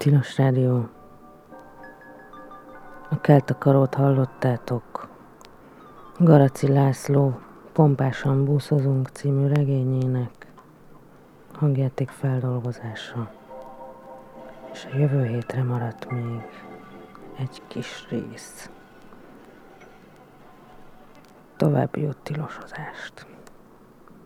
Tilos Rádió. A Keltakarót hallottátok. Garaci László Pompásan búszozunk című regényének hangjáték feldolgozása. És a jövő hétre maradt még egy kis rész. További jó tilosozást!